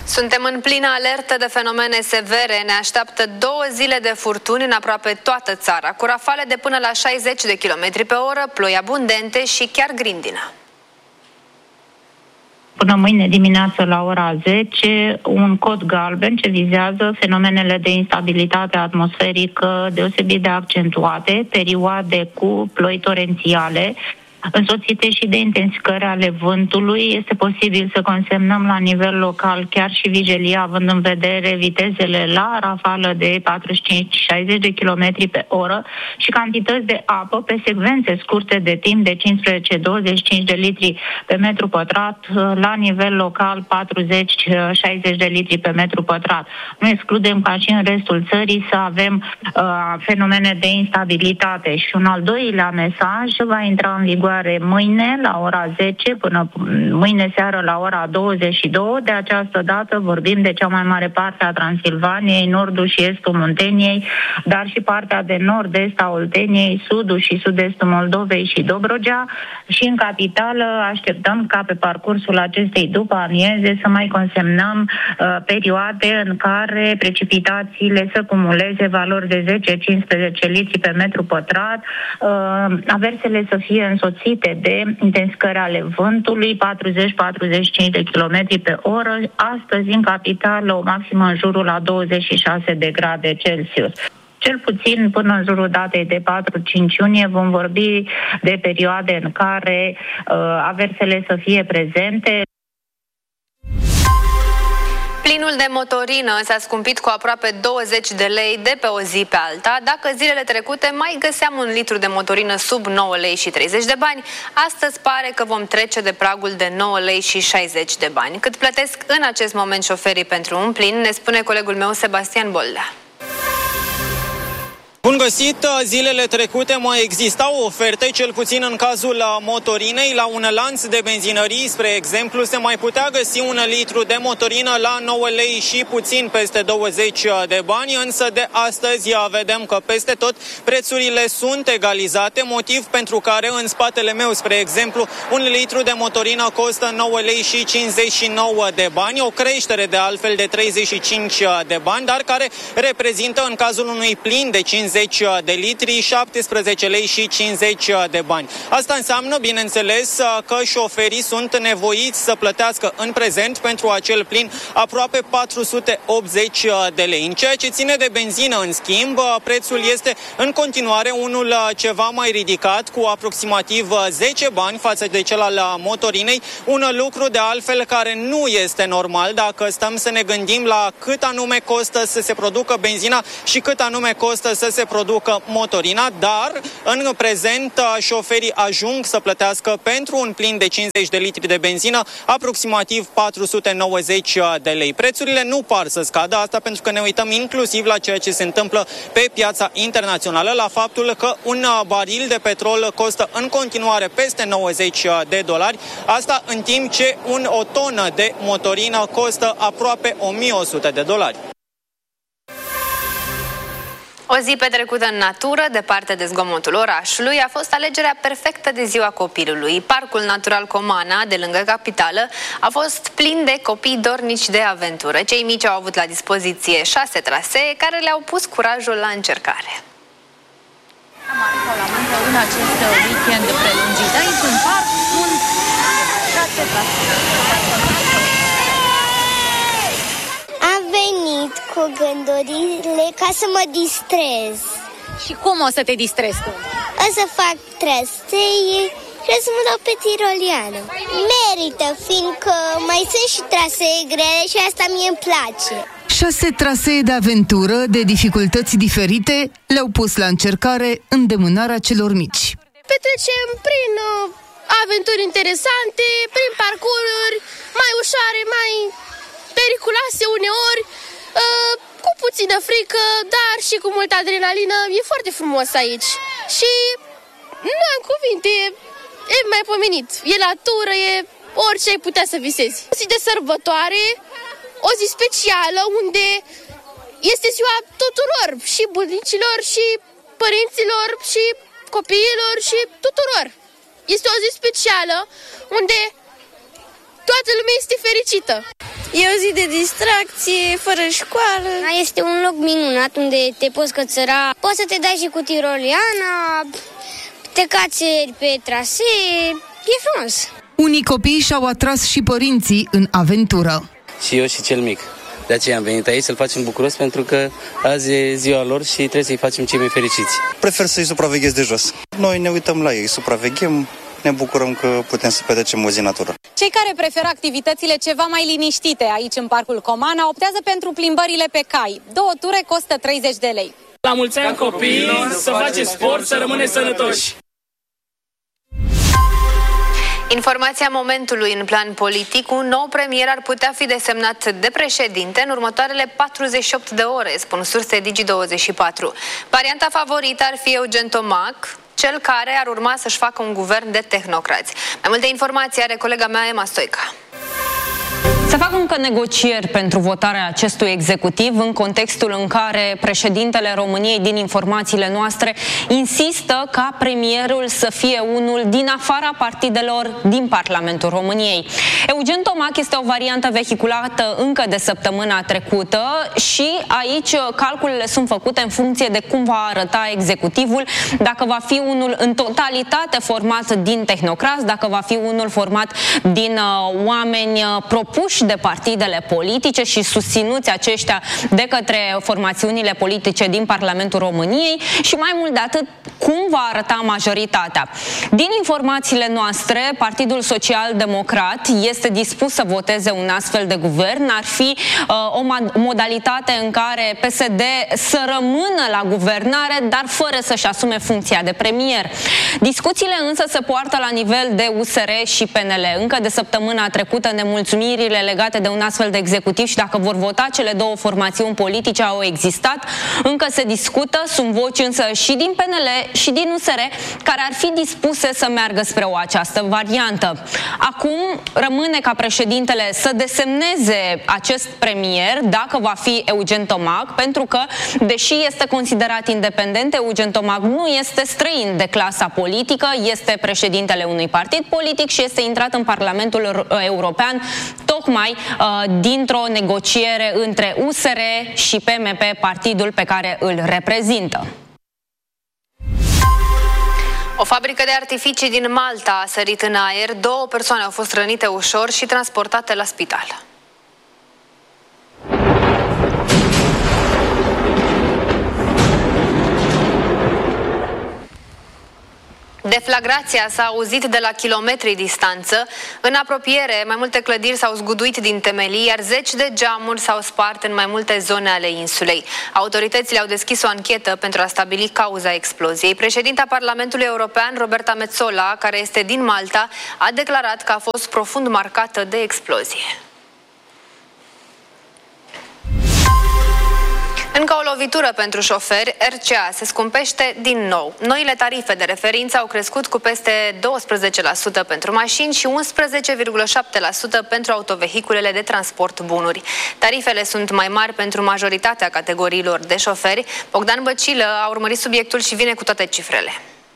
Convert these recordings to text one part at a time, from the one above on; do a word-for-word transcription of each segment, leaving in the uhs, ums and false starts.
Suntem în plină alertă de fenomene severe. Ne așteaptă două zile de furtuni în aproape toată țara, cu rafale de până la șaizeci de kilometri pe oră, ploi abundente și chiar grindină. Până mâine dimineață la ora zece, un cod galben ce vizează fenomenele de instabilitate atmosferică deosebit de accentuate, perioade cu ploi torențiale, însoțite și de intensificări ale vântului. Este posibil să consemnăm la nivel local chiar și vigilia, având în vedere vitezele la rafală de patruzeci și cinci șaizeci de kilometri pe oră și cantități de apă pe secvențe scurte de timp de cincisprezece douăzeci și cinci de litri pe metru pătrat, la nivel local patruzeci șaizeci de litri pe metru pătrat. Nu excludem ca și în restul țării să avem uh, fenomene de instabilitate. Și un al doilea mesaj va intra în vigoare mâine la ora zece până mâine seară la ora douăzeci și două. De această dată vorbim de cea mai mare parte a Transilvaniei, nordul și estul Munteniei, dar și partea de nord-est a Olteniei, sudul și sud-estul Moldovei și Dobrogea. Și în capitală așteptăm ca pe parcursul acestei după amieze să mai consemnăm uh, perioade în care precipitațiile să cumuleze valori de zece cincisprezece litri pe metru pătrat, uh, aversele să fie însoțite de intensificări ale vântului, patruzeci patruzeci și cinci de kilometri pe oră. Astăzi, în capitală, o maximă în jurul la douăzeci și șase de grade Celsius. Cel puțin până în jurul datei de patru cinci iunie vom vorbi de perioade în care uh, aversele să fie prezente. Plinul de motorină s-a scumpit cu aproape douăzeci de lei de pe o zi pe alta. Dacă zilele trecute mai găseam un litru de motorină sub nouă lei și treizeci de bani, astăzi pare că vom trece de pragul de nouă lei și șaizeci de bani. Cât plătesc în acest moment șoferii pentru un plin, ne spune colegul meu Sebastian Boldea. Bun găsit! Zilele trecute mai existau oferte, cel puțin în cazul motorinei. La un lanț de benzinării, spre exemplu, se mai putea găsi un litru de motorină la nouă lei și puțin peste douăzeci de bani, însă de astăzi vedem că peste tot prețurile sunt egalizate, motiv pentru care în spatele meu, spre exemplu, un litru de motorină costă nouă lei și cincizeci și nouă de bani, o creștere de altfel de treizeci și cinci de bani, dar care reprezintă în cazul unui plin de cincizeci de litri, șaptesprezece lei și cincizeci de bani. Asta înseamnă, bineînțeles, că șoferii sunt nevoiți să plătească în prezent pentru acel plin aproape patru sute optzeci de lei. În ceea ce ține de benzină, în schimb, prețul este în continuare unul ceva mai ridicat, cu aproximativ zece bani față de cel al motorinei, un lucru de altfel care nu este normal dacă stăm să ne gândim la cât anume costă să se producă benzina și cât anume costă să se producă motorina, dar în prezent șoferii ajung să plătească pentru un plin de cincizeci de litri de benzină aproximativ patru sute nouăzeci de lei. Prețurile nu par să scadă, asta pentru că ne uităm inclusiv la ceea ce se întâmplă pe piața internațională, la faptul că un baril de petrol costă în continuare peste nouăzeci de dolari, asta în timp ce un, o tonă de motorină costă aproape o mie o sută de dolari. O zi petrecută în natură, departe de zgomotul orașului, a fost alegerea perfectă de ziua copilului. Parcul Natural Comana, de lângă capitală, a fost plin de copii dornici de aventură. Cei mici au avut la dispoziție șase trasee care le-au pus curajul la încercare. Am ajuns la muncă în acest weekend prelungit. Aici în parc sunt șase trasee. Am venit cu gândurile ca să mă distrez. Și cum o să te distrezi tu? O să fac trasee și o să mă dau pe tiroliană. Merită, fiindcă mai sunt și trasee grele și asta mie îmi place. Șase trasee de aventură, de dificultăți diferite, le-au pus la încercare îndemânarea celor mici. Petrecem prin uh, aventuri interesante, prin parcururi mai ușoare, mai periculoase uneori, uh, cu puțină frică, dar și cu multă adrenalină. E foarte frumos aici și nu am cuvinte, e mai pomenit. E natură, e orice ai putea să visezi. O zi de sărbătoare, o zi specială unde este ziua tuturor, și bunicilor, și părinților, și copiilor, și tuturor. Este o zi specială unde toată lumea este fericită. E o zi de distracție, fără școală. Este un loc minunat unde te poți cățăra. Poți să te dai și cu tiroliana, te cațeri pe trasee. E frumos. Unii copii și-au atras și părinții în aventură. Și eu și cel mic. De aceea am venit aici să-l facem bucuros, pentru că azi e ziua lor și trebuie să-i facem cei mai fericiți. Prefer să-i supraveghez de jos. Noi ne uităm la ei, supraveghem, ne bucurăm că putem să petrecem o zi natură. Cei care preferă activitățile ceva mai liniștite aici în Parcul Comana optează pentru plimbările pe cai. Două ture costă treizeci de lei. La mulți ani copiii, să faceți sport, să rămâneți sănătoși! Informația momentului în plan politic, un nou premier ar putea fi desemnat de președinte în următoarele patruzeci și opt de ore, spun surse Digi douăzeci și patru. Varianta favorită ar fi Eugen Tomac, cel care ar urma să-și facă un guvern de tehnocrați. Mai multe informații are colega mea Emma Stoica. Se fac încă negocieri pentru votarea acestui executiv în contextul în care președintele României, din informațiile noastre, insistă ca premierul să fie unul din afara partidelor din Parlamentul României. Eugen Tomac este o variantă vehiculată încă de săptămâna trecută și aici calculele sunt făcute în funcție de cum va arăta executivul, dacă va fi unul în totalitate format din tehnocrați, dacă va fi unul format din uh, oameni uh, propuși de partidele politice și susținuți aceștia de către formațiunile politice din Parlamentul României și mai mult de atât, cum va arăta majoritatea. Din informațiile noastre, Partidul Social Democrat este dispus să voteze un astfel de guvern. Ar fi uh, o modalitate în care P S D să rămână la guvernare, dar fără să-și asume funcția de premier. Discuțiile însă se poartă la nivel de U S R și P N L. Încă de săptămâna trecută, nemulțumirile legate de un astfel de executiv și dacă vor vota cele două formațiuni politice au existat. Încă se discută, sunt voci însă și din P N L și din U S R care ar fi dispuse să meargă spre o această variantă. Acum rămâne ca președintele să desemneze acest premier, dacă va fi Eugen Tomac, pentru că, deși este considerat independent, Eugen Tomac nu este străin de clasa politică, este președintele unui partid politic și este intrat în Parlamentul European tocmai uh, dintr-o negociere între U S R și P M P, partidul pe care îl reprezintă. O fabrică de artificii din Malta a sărit în aer, două persoane au fost rănite ușor și transportate la spital. Deflagrația s-a auzit de la kilometri distanță. În apropiere, mai multe clădiri s-au zguduit din temelii, iar zeci de geamuri s-au spart în mai multe zone ale insulei. Autoritățile au deschis o anchetă pentru a stabili cauza exploziei. Președinta Parlamentului European, Roberta Metsola, care este din Malta, a declarat că a fost profund marcată de explozie. Încă o lovitură pentru șoferi, R C A se scumpește din nou. Noile tarife de referință au crescut cu peste douăsprezece la sută pentru mașini și unsprezece virgulă șapte la sută pentru autovehiculele de transport bunuri. Tarifele sunt mai mari pentru majoritatea categoriilor de șoferi. Bogdan Băcilă a urmărit subiectul și vine cu toate cifrele.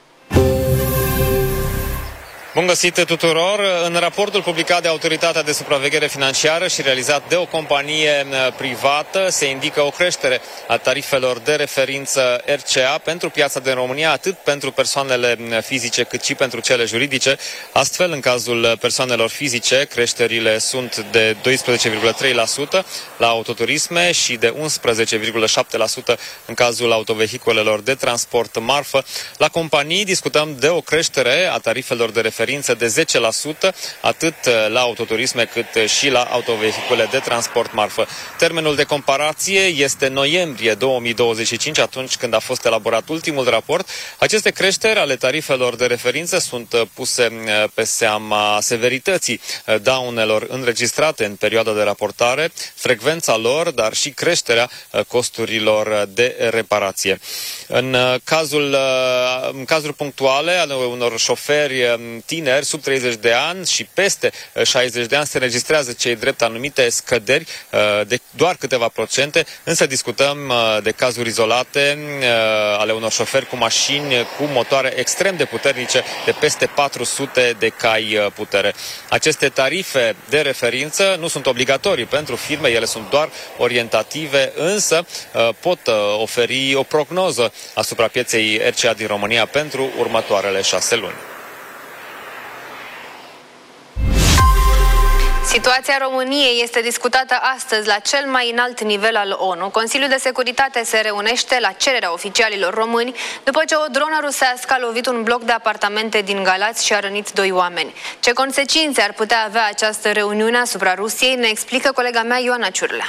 Bun găsit tuturor! În raportul publicat de Autoritatea de Supraveghere Financiară și realizat de o companie privată se indică o creștere a tarifelor de referință R C A pentru piața din România, atât pentru persoanele fizice cât și pentru cele juridice. Astfel, în cazul persoanelor fizice, creșterile sunt de doisprezece virgulă trei la sută la autoturisme și de unsprezece virgulă șapte la sută în cazul autovehiculelor de transport marfă. La companii discutăm de o creștere a tarifelor de referință de zece la sută, atât la autoturisme cât și la autovehicule de transport marfă. Termenul de comparație este noiembrie două mii douăzeci și cinci, atunci când a fost elaborat ultimul raport. Aceste creșteri ale tarifelor de referință sunt puse pe seama severității daunelor înregistrate în perioada de raportare, frecvența lor, dar și creșterea costurilor de reparație. În cazul în cazuri punctuale ale unor șoferi tineri sub treizeci de ani și peste șaizeci de ani se înregistrează cei drept anumite scăderi de doar câteva procente, însă discutăm de cazuri izolate ale unor șoferi cu mașini cu motoare extrem de puternice de peste patru sute de cai putere. Aceste tarife de referință nu sunt obligatorii pentru firme, ele sunt doar orientative, însă pot oferi o prognoză asupra pieței R C A din România pentru următoarele șase luni. Situația României este discutată astăzi la cel mai înalt nivel al ONU. Consiliul de Securitate se reunește la cererea oficialilor români după ce o dronă rusească a lovit un bloc de apartamente din Galați și a rănit doi oameni. Ce consecințe ar putea avea această reuniune asupra Rusiei ne explică colega mea Ioana Ciurlea.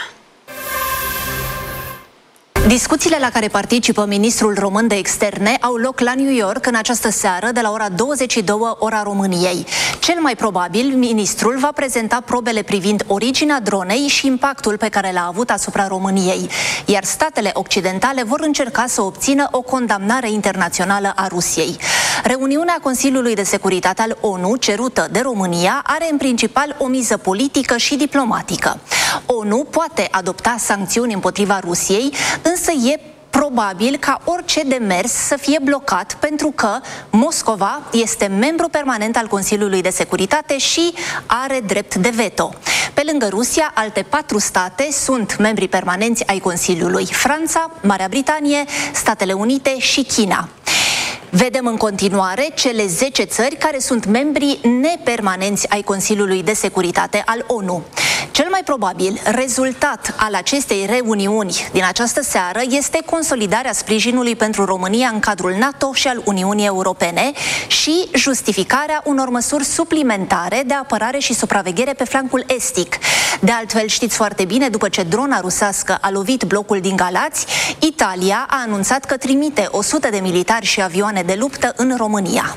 Discuțiile la care participă ministrul român de externe au loc la New York în această seară de la ora douăzeci și două ora României. Cel mai probabil, ministrul va prezenta probele privind originea dronei și impactul pe care l-a avut asupra României, iar statele occidentale vor încerca să obțină o condamnare internațională a Rusiei. Reuniunea Consiliului de Securitate al ONU, cerută de România, are în principal o miză politică și diplomatică. ONU poate adopta sancțiuni împotriva Rusiei, însă e probabil ca orice demers să fie blocat pentru că Moscova este membru permanent al Consiliului de Securitate și are drept de veto. Pe lângă Rusia, alte patru state sunt membri permanenți ai Consiliului: Franța, Marea Britanie, Statele Unite și China. Vedem în continuare cele zece țări care sunt membri nepermanenți ai Consiliului de Securitate al ONU. Cel mai probabil rezultat al acestei reuniuni din această seară este consolidarea sprijinului pentru România în cadrul NATO și al Uniunii Europene și justificarea unor măsuri suplimentare de apărare și supraveghere pe flancul estic. De altfel, știți foarte bine, după ce drona rusească a lovit blocul din Galați, Italia a anunțat că trimite o sută de militari și avioane de luptă în România.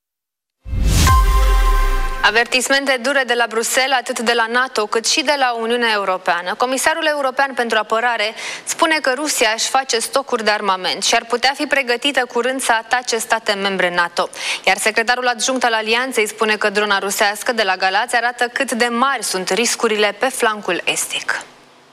Avertismente dure de la Bruxelles, atât de la NATO cât și de la Uniunea Europeană. Comisarul European pentru Apărare spune că Rusia își face stocuri de armament și ar putea fi pregătită curând să atace state membre NATO. Iar secretarul adjunct al Alianței spune că drona rusească de la Galați arată cât de mari sunt riscurile pe flancul estic.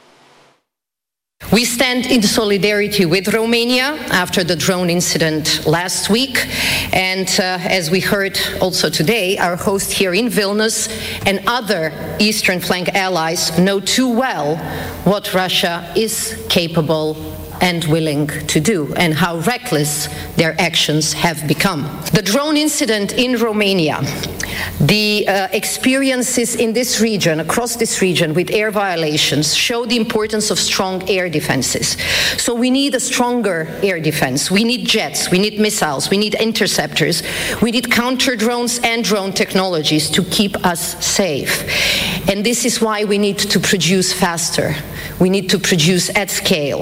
We stand in solidarity with Romania after the drone incident last week, and uh, as we heard also today, our host here in Vilnius and other Eastern flank allies know too well what Russia is capable and willing to do, and how reckless their actions have become. The drone incident in Romania, the uh, experiences in this region, across this region with air violations, show the importance of strong air defenses. So we need a stronger air defense. We need jets, we need missiles, we need interceptors, we need counter drones and drone technologies to keep us safe. And this is why we need to produce faster. We need to produce at scale.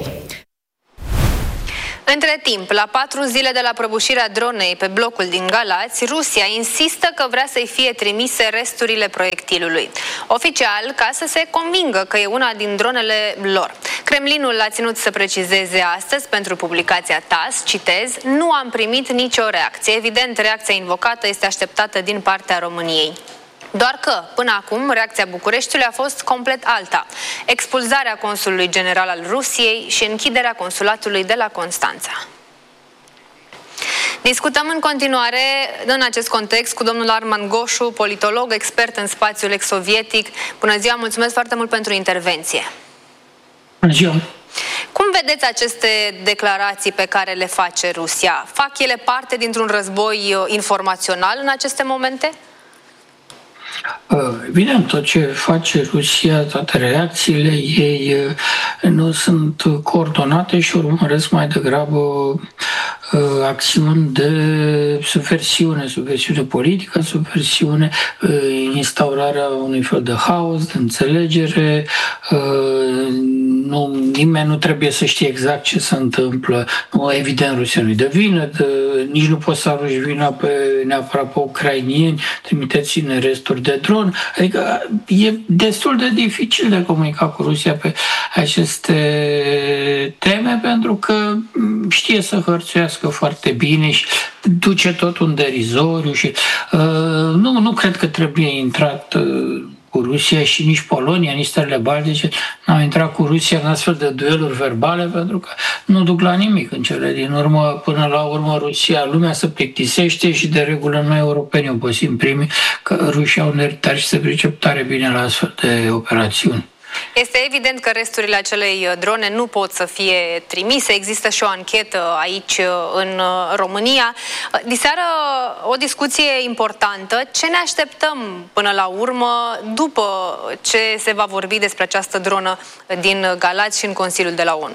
Între timp, la patru zile de la prăbușirea dronei pe blocul din Galați, Rusia insistă că vrea să-i fie trimise resturile proiectilului. Oficial, ca să se convingă că e una din dronele lor. Kremlinul l-a ținut să precizeze astăzi pentru publicația T A S, citez, nu am primit nicio reacție. Evident, reacția invocată este așteptată din partea României. Doar că, până acum, reacția Bucureștiului a fost complet alta. Expulzarea consulului general al Rusiei și închiderea consulatului de la Constanța. Discutăm în continuare, în acest context, cu domnul Arman Goșu, politolog, expert în spațiul ex-sovietic. Bună ziua, mulțumesc foarte mult pentru intervenție. Bună ziua! Cum vedeți aceste declarații pe care le face Rusia? Fac ele parte dintr-un război informațional în aceste momente? Evident, tot ce face Rusia, toate reacțiile ei nu sunt coordonate și urmăresc mai degrabă acțiuni de subversiune, subversiune politică, subversiune, instaurarea unui fel de haos, de înțelegere, nu, nimeni nu trebuie să știe exact ce se întâmplă. Nu, evident, Rusia nu-i dă vină, de, nici nu poți să arunci vina pe, neapărat pe ucrainieni, trimiteți-ne resturi de dron. Adică e destul de dificil de comunica cu Rusia pe aceste teme, pentru că știe să hărțuiască foarte bine și duce tot un derizoriu și uh, nu, nu cred că trebuie intrat uh, cu Rusia și nici Polonia, nici țările baltice n-au intrat cu Rusia în astfel de dueluri verbale, pentru că nu duc la nimic în cele din urmă. Până la urmă Rusia, lumea se plictisește și de regulă noi europenii obosim primii, că rușii au nertari și se pricep tare bine la astfel de operațiuni. Este evident că resturile acelei drone nu pot să fie trimise. Există și o anchetă aici în România. Diseară o discuție importantă. Ce ne așteptăm până la urmă după ce se va vorbi despre această dronă din Galați și în Consiliul de la ONU?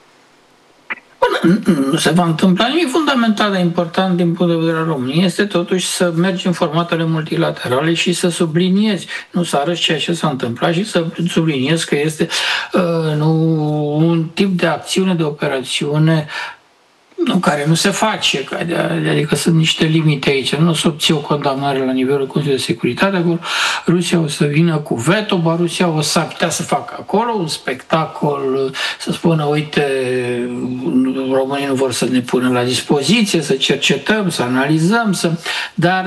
Nu se va întâmpla nimic fundamental de important din punct de vedere al României. Este totuși să mergi în formatele multilaterale și să subliniezi, nu să arăți ceea ce s-a întâmplat și să subliniezi că este uh, nu, un tip de acțiune, de operațiune nu, care nu se face, adică sunt niște limite aici. Nu o să obții o condamnare la nivelul Consiliului de Securitate, acolo Rusia o să vină cu veto, ba Rusia o să putea să facă acolo un spectacol, să spună, uite, românii nu vor să ne pună la dispoziție, să cercetăm, să analizăm, să... dar...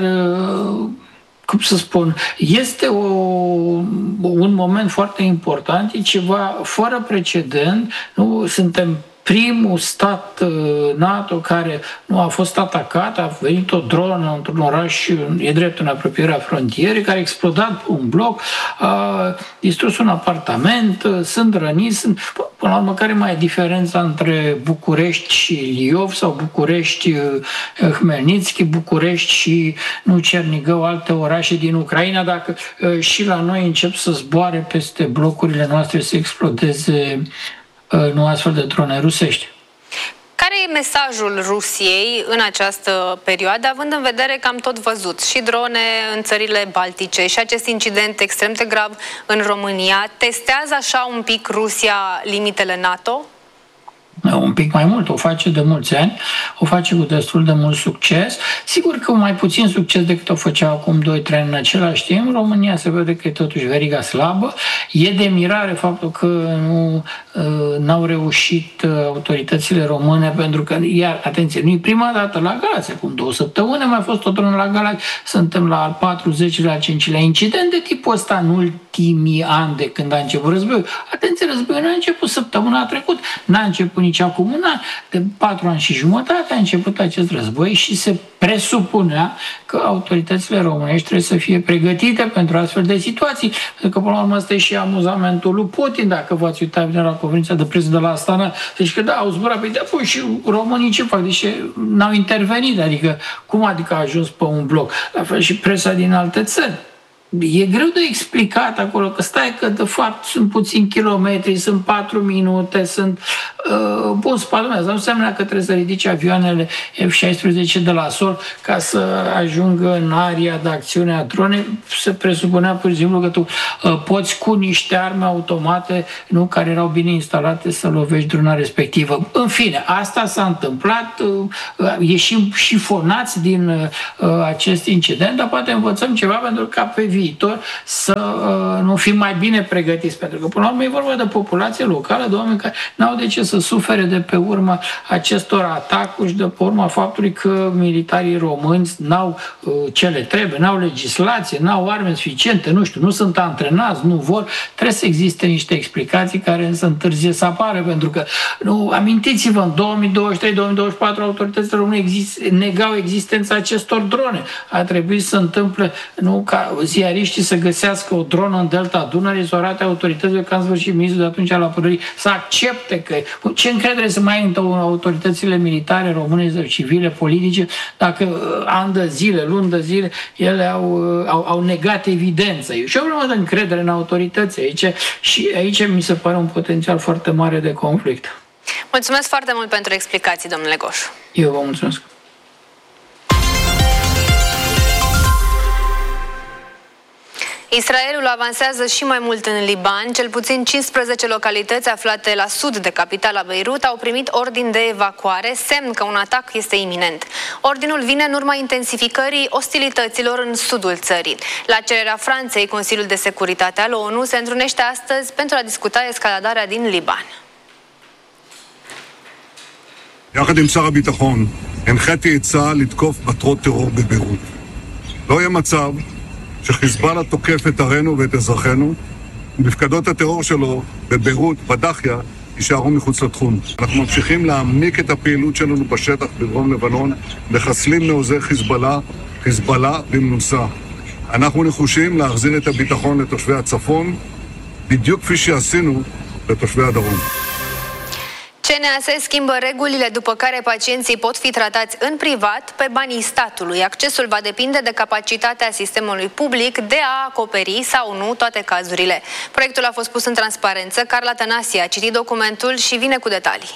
cum să spun, este o, un moment foarte important, e ceva fără precedent, nu suntem primul stat NATO care nu a fost atacat, a venit o dronă într-un oraș, e drept în apropierea frontierei, care a explodat un bloc, a distrus un apartament, sunt răniți, sunt... Până la urmă, care mai e diferența între București și Liov sau București Hmelnitski, București și nu Cernigău, alte orașe din Ucraina, dacă și la noi încep să zboare peste blocurile noastre, să explodeze nu astfel de drone rusești. Care e mesajul Rusiei în această perioadă, având în vedere că am tot văzut și drone în țările baltice și acest incident extrem de grav în România? Testează așa un pic Rusia limitele NATO? Un pic mai mult, o face de mulți ani, o face cu destul de mult succes. Sigur că mai puțin succes decât o făcea acum doi trei ani în același timp. România se vede că e totuși veriga slabă. E de mirare faptul că nu n-au reușit autoritățile române, pentru că, iar, atenție, nu e prima dată la Galați, acum două săptămâni a mai fost o dronă la Galați, suntem la al patruzecilea, al cincilea incident de tipul ăsta în ultimii ani de când a început războiul. Atenție, războiul n-a început săptămâna trecut, n-a început nici acum un an, de patru ani și jumătate a început acest război și se presupunea că autoritățile românești trebuie să fie pregătite pentru astfel de situații. Pentru că, până la urmă, ăsta e și amuzamentul lui Putin, dacă v-ați uitat bine la conferința de presă de la Astana, deci că da, au zburat, păi da, păi și românii ce fac? Deci n-au intervenit, adică cum adică a ajuns pe un bloc? La fel și presa din alte țări. E greu de explicat acolo, că stai că de fapt sunt puțini kilometri, sunt patru minute, sunt uh, bun spațiu. Asta nu înseamnă că trebuie să ridici avioanele F șaisprezece de la sol ca să ajungă în aria de acțiune a dronei. Se presupunea pur și simplu că tu uh, poți cu niște arme automate, nu, care erau bine instalate, să lovești drona respectivă. În fine, asta s-a întâmplat, uh, ieșim șifonați din uh, acest incident, dar poate învățăm ceva pentru ca pe viitor să uh, nu fim mai bine pregătiți, pentru că până la urmă e vorba de populație locală, de oameni care n-au de ce să sufere de pe urma acestor atacuri și de pe urma faptului că militarii români n-au uh, ce le trebuie, n-au legislație, n-au arme suficiente, nu știu, nu sunt antrenați, nu vor. Trebuie să existe niște explicații care însă întârzie să apară, pentru că, nu, amintiți-vă, în două mii douăzeci și trei două mii douăzeci și patru autoritățile române exist, negau existența acestor drone. A trebuit să întâmple, nu, ca ziariștii să găsească o dronă în delta Dunării, să o arate autoritățile, că în sfârșit ministrul de atunci al apărării să accepte că... Ce încredere să mai ai în autoritățile militare române, civile, politice, dacă ani de zile, luni de zile, ele au, au, au negat evidența. E și o problemă de încredere în autorități aici și aici mi se pare un potențial foarte mare de conflict. Mulțumesc foarte mult pentru explicații, domnule Goș. Eu vă mulțumesc. Israelul avansează și mai mult în Liban. Cel puțin cincisprezece localități aflate la sud de capitala Beirut au primit ordin de evacuare, semn că un atac este iminent. Ordinul vine în urma intensificării ostilităților în sudul țării. La cererea Franței, Consiliul de Securitate al ONU se întrunește astăzi pentru a discuta escaladarea din Liban. יחד עם שר הביטחון, הנחיתי את צה"ל לתקוף מטרות טרור בביירות. לא יהיה מצב שחיזבאללה תוקף את ערינו ואת אזרחינו, ומפקדות הטרור שלו בביירות, בדחיה, יישארו מחוץ לתחום. אנחנו ממשיכים להעמיק את הפעילות שלנו בשטח בדרום לבנון, מחסלים מעוזי חיזבאללה, חיזבאללה במנוסה. אנחנו נחושים להחזיר את הביטחון לתושבי הצפון, בדיוק כפי שעשינו לתושבי הדרום. C N A S schimbă regulile după care pacienții pot fi tratați în privat pe banii statului. Accesul va depinde de capacitatea sistemului public de a acoperi sau nu toate cazurile. Proiectul a fost pus în transparență. Carla Tănase a citit documentul și vine cu detalii.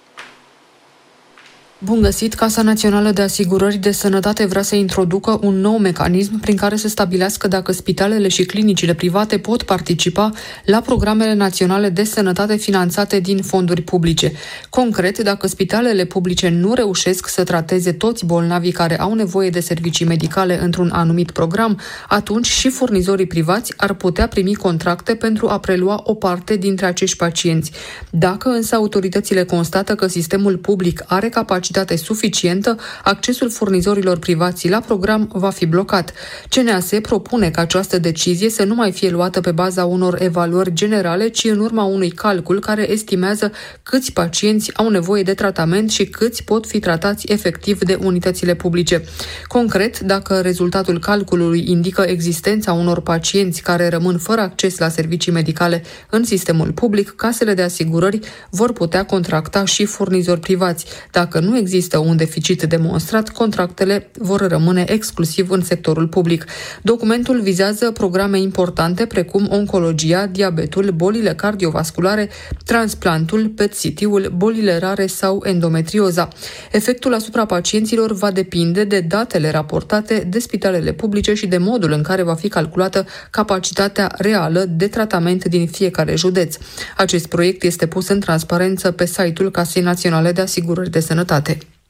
Bun găsit! Casa Națională de Asigurări de Sănătate vrea să introducă un nou mecanism prin care să stabilească dacă spitalele și clinicile private pot participa la programele naționale de sănătate finanțate din fonduri publice. Concret, dacă spitalele publice nu reușesc să trateze toți bolnavii care au nevoie de servicii medicale într-un anumit program, atunci și furnizorii privați ar putea primi contracte pentru a prelua o parte dintre acești pacienți. Dacă însă autoritățile constată că sistemul public are capacitate suficientă, accesul furnizorilor privați la program va fi blocat. C N A S propune ca această decizie să nu mai fie luată pe baza unor evaluări generale, ci în urma unui calcul care estimează câți pacienți au nevoie de tratament și câți pot fi tratați efectiv de unitățile publice. Concret, dacă rezultatul calculului indică existența unor pacienți care rămân fără acces la servicii medicale în sistemul public, casele de asigurări vor putea contracta și furnizori privați. Dacă nu există un deficit demonstrat, contractele vor rămâne exclusiv în sectorul public. Documentul vizează programe importante precum oncologia, diabetul, bolile cardiovasculare, transplantul, P E T C T-ul, bolile rare sau endometrioza. Efectul asupra pacienților va depinde de datele raportate de spitalele publice și de modul în care va fi calculată capacitatea reală de tratament din fiecare județ. Acest proiect este pus în transparență pe site-ul Casei Naționale de Asigurări de Sănătate.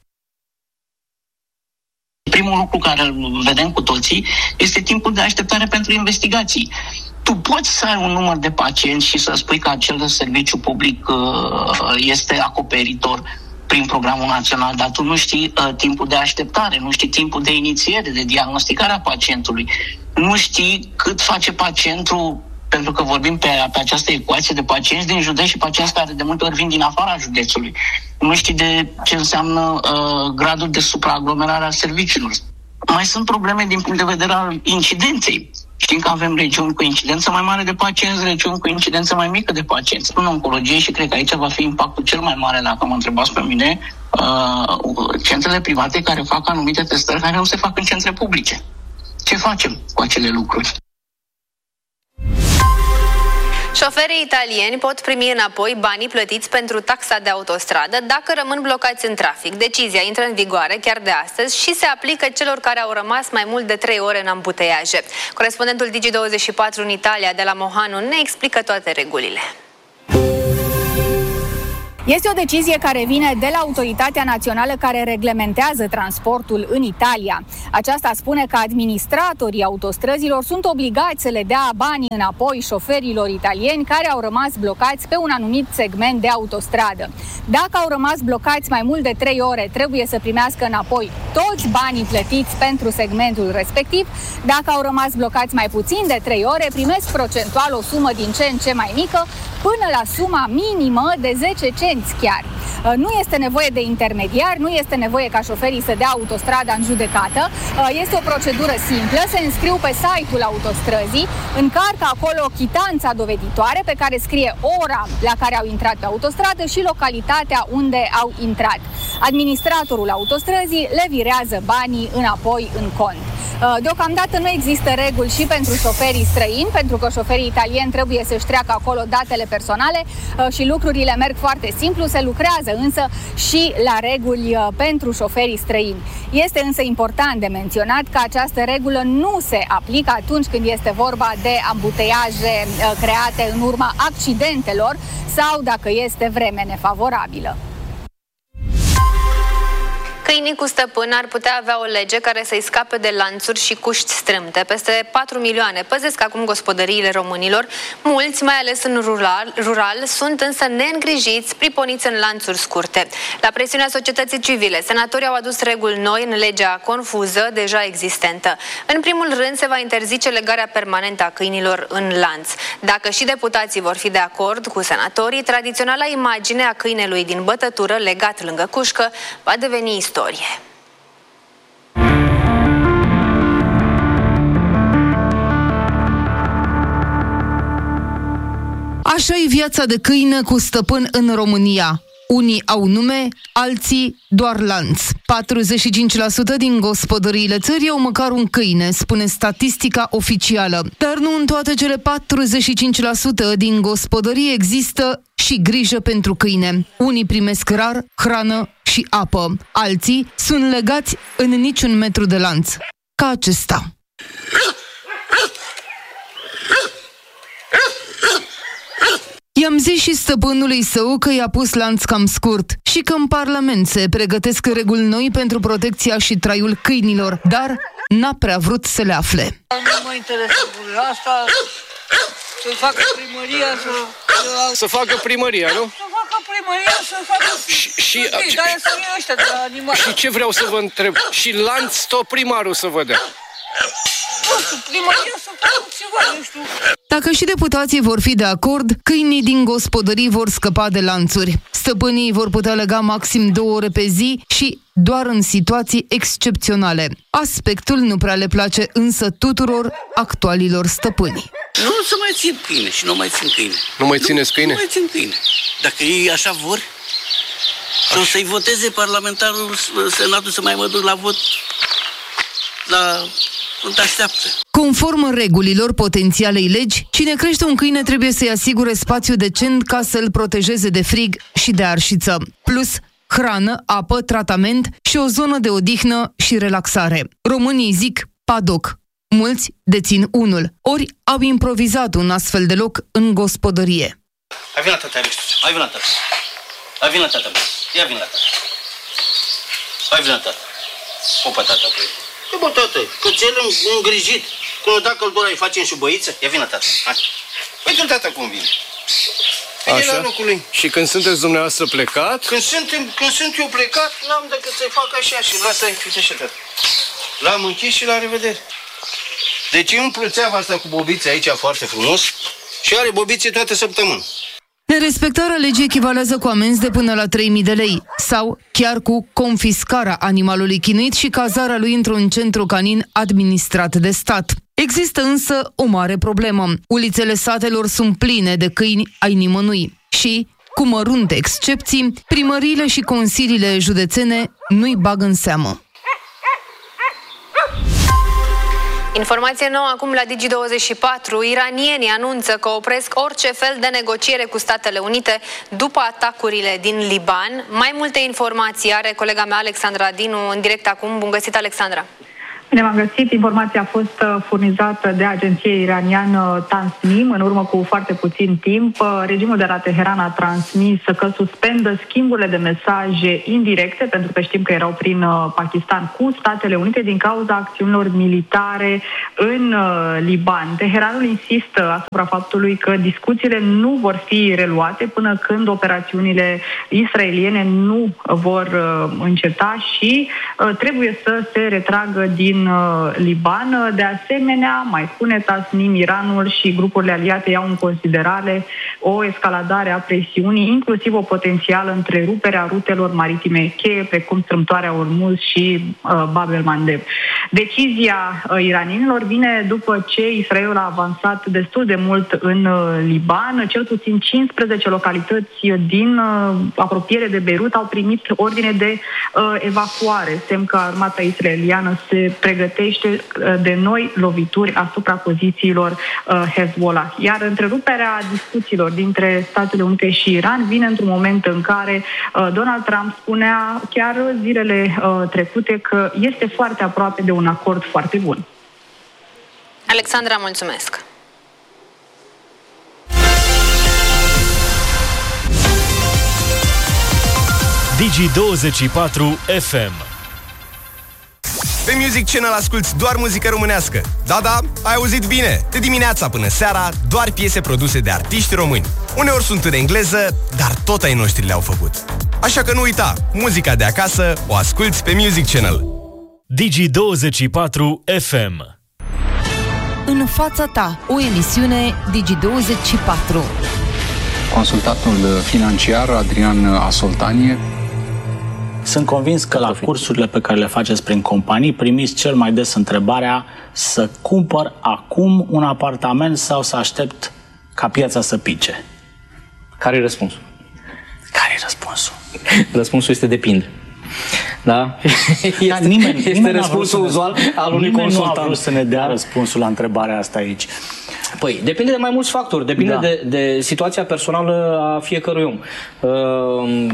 Primul lucru care îl vedem cu toții este timpul de așteptare pentru investigații. Tu poți să ai un număr de pacienți și să spui că acel serviciu public este acoperitor prin programul național, dar tu nu știi uh, timpul de așteptare, nu știi timpul de inițiere, de diagnosticare a pacientului, nu știi cât face pacientul, pentru că vorbim pe, pe această ecuație de pacienți din județ și pacienți care de multe ori vin din afara județului. Nu știi de ce înseamnă uh, gradul de supraaglomerare a serviciilor. Mai sunt probleme din punct de vedere al incidenței. Știm că avem regiuni cu incidență mai mare de pacienți, regiuni cu incidență mai mică de pacienți. În oncologie, și cred că aici va fi impactul cel mai mare, dacă mă întrebați pe mine, uh, centrele private care fac anumite testări care nu se fac în centre publice. Ce facem cu acele lucruri? Șoferii italieni pot primi înapoi banii plătiți pentru taxa de autostradă dacă rămân blocați în trafic. Decizia intră în vigoare chiar de astăzi și se aplică celor care au rămas mai mult de trei ore în ambuteiaje. Corespondentul Digi douăzeci și patru în Italia, de la Mohanu, ne explică toate regulile. Este o decizie care vine de la Autoritatea Națională care reglementează transportul în Italia. Aceasta spune că administratorii autostrăzilor sunt obligați să le dea banii înapoi șoferilor italieni care au rămas blocați pe un anumit segment de autostradă. Dacă au rămas blocați mai mult de trei ore, trebuie să primească înapoi toți banii plătiți pentru segmentul respectiv. Dacă au rămas blocați mai puțin de trei ore, primesc procentual o sumă din ce în ce mai mică, până la suma minimă de zece cenți chiar. Nu este nevoie de intermediar, nu este nevoie ca șoferii să dea autostrada în judecată. Este o procedură simplă, se înscriu pe site-ul autostrăzii, încarcă acolo chitanța doveditoare pe care scrie ora la care au intrat pe autostradă și localitatea unde au intrat. Administratorul autostrăzii le virează banii înapoi în cont. Deocamdată nu există reguli și pentru șoferii străini, pentru că șoferii italieni trebuie să-și treacă acolo datele personale și lucrurile merg foarte simplu. Se lucrează însă și la reguli pentru șoferii străini. Este însă important de menționat că această regulă nu se aplică atunci când este vorba de ambuteiaje create în urma accidentelor sau dacă este vreme nefavorabilă. Câinii cu stăpân ar putea avea o lege care să-i scape de lanțuri și cuști strâmte. Peste patru milioane păzesc acum gospodăriile românilor. Mulți, mai ales în rural, rural, sunt însă neîngrijiți, priponiți în lanțuri scurte. La presiunea societății civile, senatorii au adus reguli noi în legea confuză, deja existentă. În primul rând, se va interzice legarea permanentă a câinilor în lanț. Dacă și deputații vor fi de acord cu senatorii, tradiționala imagine a câinelui din bătătură legat lângă cușcă va deveni istorie. Așa e viața de câine cu stăpân în România. Unii au nume, alții doar lanț. patruzeci și cinci la sută din gospodăriile țării au măcar un câine, spune statistica oficială. Dar nu în toate cele patruzeci și cinci la sută din gospodării există și grijă pentru câine. Unii primesc rar hrană și apă. Alții sunt legați în niciun metru de lanț. Ca acesta. I-am zis și stăpânului său că i-a pus lanț cam scurt și că în Parlament se pregătesc reguli noi pentru protecția și traiul câinilor, dar n-a prea vrut să le afle. Nu mă interesează asta, să facă primăria, să... Să facă primăria, nu? Să facă primăria, să facă... Și, și, și, dar să fie ăștia de la animale. Și ce vreau să vă întreb? Și lanț tot primarul să vă dea. Nu știu, primăria să facă ceva, nu știu. Dacă și deputații vor fi de acord, câinii din gospodării vor scăpa de lanțuri. Stăpânii vor putea lega maxim două ore pe zi și doar în situații excepționale. Aspectul nu prea le place însă tuturor actualilor stăpâni. Nu să mai țin câine și nu mai țin câine. Nu mai țineți câine? Nu mai țin câine. Dacă ei așa vor, așa. O să-i voteze parlamentarul, senatul să mai mă duc la vot la... Sunt așteaptă. Conform regulilor potențialei legi, cine crește un câine trebuie să-i asigure spațiu decent ca să-l protejeze de frig și de arșiță. Plus hrană, apă, tratament și o zonă de odihnă și relaxare. Românii zic padoc. Mulți dețin unul. Ori au improvizat un astfel de loc în gospodărie. Hai vină, tata, hai vină, tata. Hai vină, tata. Ia vină, tata. Hai vină, tata. Opa, tata, băi. E bă, tată, cățel îngrijit. Când o da căldura îi facem și băiță? Ia vină, tată. Hai. Uite-l, tata, cum vine. Vine la locul lui. Și când sunteți dumneavoastră plecat? Când, suntem, când sunt eu plecat, n-am decât să-i fac așa și lasă-i, uite așa, tată. L-am închis și la revedere. Deci îi umplu țeava asta cu bobițe aici foarte frumos și are bobițe toată săptămâna. Nerespectarea legii echivalează cu amenzi de până la trei mii de lei sau chiar cu confiscarea animalului chinuit și cazarea lui într-un centru canin administrat de stat. Există însă o mare problemă. Ulițele satelor sunt pline de câini ai nimănui și, cu mărunte excepții, primăriile și consiliile județene nu-i bag în seamă. Informație nouă acum la Digi douăzeci și patru. Iranienii anunță că opresc orice fel de negociere cu Statele Unite după atacurile din Liban. Mai multe informații are colega mea Alexandra Dinu în direct acum. Bun găsit, Alexandra! Bine v-am găsit. Informația a fost furnizată de agenția iraniană Tasnim în urmă cu foarte puțin timp. Regimul de la Teheran a transmis că suspendă schimburile de mesaje indirecte, pentru că știm că erau prin Pakistan, cu Statele Unite din cauza acțiunilor militare în Liban. Teheranul insistă asupra faptului că discuțiile nu vor fi reluate până când operațiunile israeliene nu vor înceta și trebuie să se retragă din Liban. De asemenea, mai spune Tasnim, Iranul și grupurile aliate iau în considerare o escaladare a presiunii, inclusiv o potențială întrerupere a rutelor maritime cheie, precum strâmtoarea Ormuz și uh, Bab el-Mandeb. Decizia uh, iranienilor vine după ce Israelul a avansat destul de mult în uh, Liban. Cel puțin cincisprezece localități din uh, apropiere de Beirut au primit ordine de uh, evacuare, semn că armata israeliană se pregătește uh, de noi lovituri asupra pozițiilor uh, Hezbollah. Iar întreruperea discuțiilor dintre Statele Unite și Iran vine într-un moment în care uh, Donald Trump spunea chiar zilele uh, trecute că este foarte aproape de un acord foarte bun. Alexandra, mulțumesc! Digi douăzeci și patru F M. Pe Music Channel asculti doar muzică românească. Da, da, ai auzit bine. De dimineața până seara, doar piese produse de artiști români. Uneori sunt în engleză, dar tot ai noștri le-au făcut. Așa că nu uita, muzica de acasă o asculti pe Music Channel. Digi douăzeci și patru F M. În fața ta, o emisiune Digi douăzeci și patru. Consultatul financiar Adrian Asoltanie. Sunt convins că la cursurile pe care le faceți prin companii primiți cel mai des întrebarea să cumpăr acum un apartament sau să aștept ca piața să pice. Care e răspunsul? Care e răspunsul? Răspunsul este depinde. Da? Este, da, nimeni, este nimeni răspunsul uzual al unui nimeni consultant. Nu a vrut să ne dea răspunsul la întrebarea asta aici. Păi, depinde de mai mulți factori, depinde da. de, de situația personală a fiecărui om. Uh,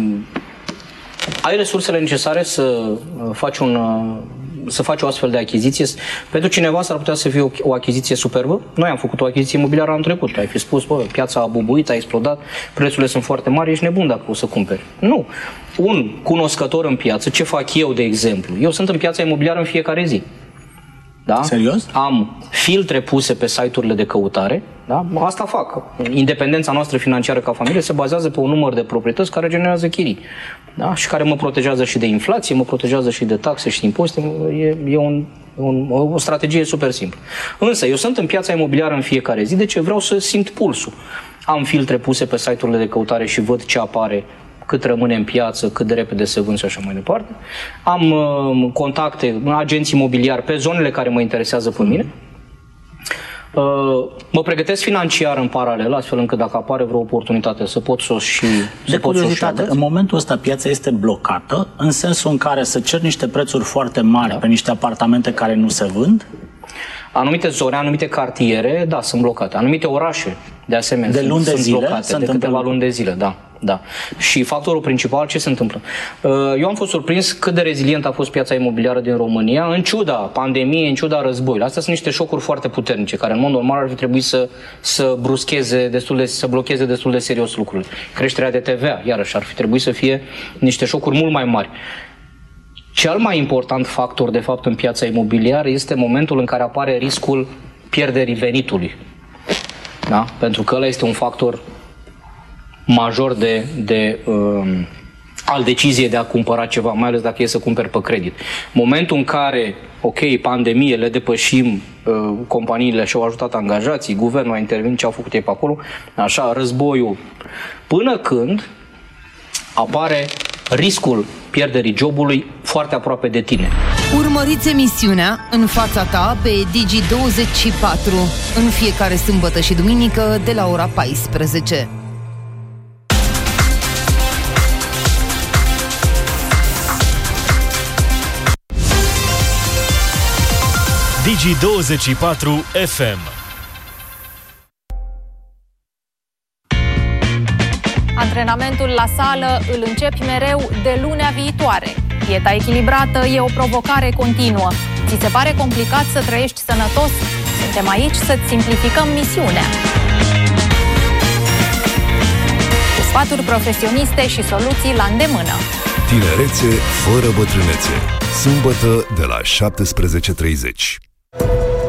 ai resursele necesare să faci, un, să faci o astfel de achiziție? Pentru cineva s-ar putea să fie o, o achiziție superbă. Noi am făcut o achiziție imobiliară anul trecut. Ai fi spus, bă, piața a bubuit, a explodat, prețurile sunt foarte mari, ești nebun dacă o să cumperi. Nu. Un cunoscător în piață, ce fac eu, de exemplu? Eu sunt în piața imobiliară în fiecare zi. Da? Serios? Am filtre puse pe site-urile de căutare. Da? Asta fac. Independența noastră financiară ca familie se bazează pe un număr de proprietăți care generează chirii. Da? Și care mă protejează și de inflație, mă protejează și de taxe și de impozite. E, e un, un, o strategie super simplă. Însă, eu sunt în piața imobiliară în fiecare zi, de ce vreau să simt pulsul. Am filtre puse pe site-urile de căutare și văd ce apare, cât rămâne în piață, cât de repede se vând și așa mai departe. Am uh, contacte, agenți imobiliari pe zonele care mă interesează pe mine. Uh, mă pregătesc financiar în paralel, astfel încât dacă apare vreo oportunitate să pot să o și De curiozitate, în momentul ăsta piața este blocată, în sensul în care să cer niște prețuri foarte mari da. pe niște apartamente care nu se vând? Anumite zone, anumite cartiere, da, sunt blocate. Anumite orașe, de asemenea, de sunt, luni de sunt zile, blocate, de câteva luni de zile, da. Da. Și factorul principal, ce se întâmplă? Eu am fost surprins cât de rezilient a fost piața imobiliară din România, în ciuda pandemiei, în ciuda războiului. Astea sunt niște șocuri foarte puternice, care în mod normal ar fi trebuit să, să bruscheze destul de, să blocheze destul de serios lucrurile. Creșterea de T V A, iarăși, ar fi trebuit să fie niște șocuri mult mai mari. Cel mai important factor, de fapt, în piața imobiliară este momentul în care apare riscul pierderii venitului. Da? Pentru că ăla este un factor major de, de uh, al deciziei de a cumpăra ceva, mai ales dacă e să cumperi pe credit. Momentul în care, ok, pandemie, le depășim, uh, companiile și-au ajutat angajații, guvernul a intervenit, ce au făcut ei pe acolo, așa, războiul, până când apare riscul pierderii jobului foarte aproape de tine. Urmăriți emisiunea În fața ta pe Digi douăzeci și patru în fiecare sâmbătă și duminică de la ora paisprezece. Digi douăzeci și patru F M. Antrenamentul la sală îl începi mereu de lunea viitoare. Dieta echilibrată e o provocare continuă. Ți se pare complicat să trăiești sănătos? Suntem aici să-ți simplificăm misiunea. Cu sfaturi profesioniste și soluții la îndemână. Tinerețe fără bătrânețe. Sâmbătă de la șaptesprezece și treizeci.